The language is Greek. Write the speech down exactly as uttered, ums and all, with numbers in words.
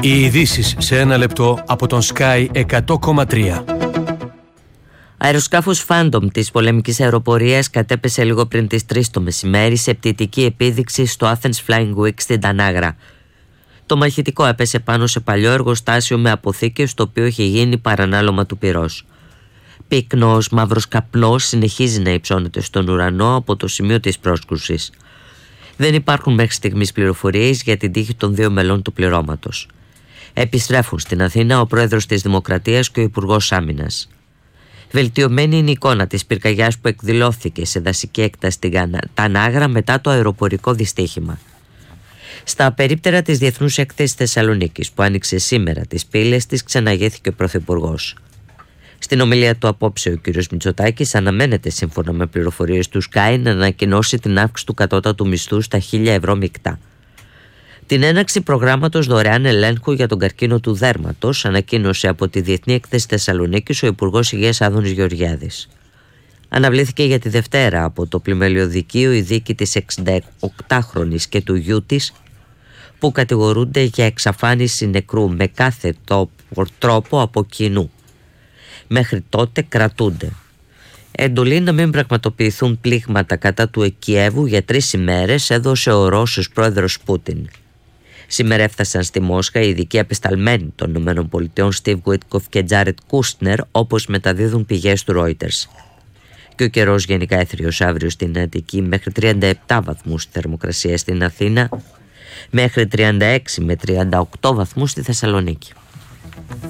Οι ειδήσεις σε ένα λεπτό από τον Sky εκατό κόμμα τρία. Αεροσκάφος Phantom της πολεμικής αεροπορίας κατέπεσε λίγο πριν τις τρεις το μεσημέρι σε πτυτική επίδειξη στο Athens Flying Week στην Τανάγρα. Το μαχητικό έπεσε πάνω σε παλιό εργοστάσιο με αποθήκες, το οποίο είχε γίνει παρανάλωμα του πυρός. Πυκνός μαύρος καπνός συνεχίζει να υψώνεται στον ουρανό από το σημείο της πρόσκρουσης. Δεν υπάρχουν μέχρι στιγμής πληροφορίες για την τύχη των δύο μελών του πληρώματος. Επιστρέφουν στην Αθήνα ο πρόεδρος της Δημοκρατίας και ο υπουργός Άμυνας. Βελτιωμένη είναι η εικόνα της πυρκαγιάς που εκδηλώθηκε σε δασική έκταση στην Τανάγρα μετά το αεροπορικό δυστύχημα. Στα περίπτερα της Διεθνούς Έκθεσης Θεσσαλονίκης, που άνοιξε σήμερα τις πύλες της, ξαναγέθηκε ο πρωθυπουργός. Στην ομιλία του απόψε, ο κ. Μητσοτάκης αναμένεται, σύμφωνα με πληροφορίες του Sky, να ανακοινώσει την αύξηση του κατώτατου μισθού στα χίλια ευρώ μεικτά. Την έναρξη προγράμματος δωρεάν ελέγχου για τον καρκίνο του δέρματος ανακοίνωσε από τη Διεθνή Έκθεση Θεσσαλονίκης ο Υπουργός Υγείας Άδωνης Γεωργιάδης. Αναβλήθηκε για τη Δευτέρα από το πλημελιωδικείο η δίκη της εξηνταοκτάχρονης και του γιού της, που κατηγορούνται για εξαφάνιση νεκρού με κάθε τρόπο από κοινού. Μέχρι τότε κρατούνται. Εντολή να μην πραγματοποιηθούν πλήγματα κατά του Κιέβου για τρεις ημέρες έδωσε ο Ρώσος πρόεδρος Πούτιν. Σήμερα έφτασαν στη Μόσχα οι ειδικοί απεσταλμένοι των ΗΠΑ Στίβ Γουίτκοφ και Τζάρετ Κούστνερ, όπως μεταδίδουν πηγές του Reuters. Και ο καιρός γενικά έθριος αύριο στην Αττική, μέχρι τριάντα επτά βαθμούς θερμοκρασία στην Αθήνα, μέχρι τριάντα έξι με τριάντα οκτώ βαθμούς στη Θεσσαλονίκη.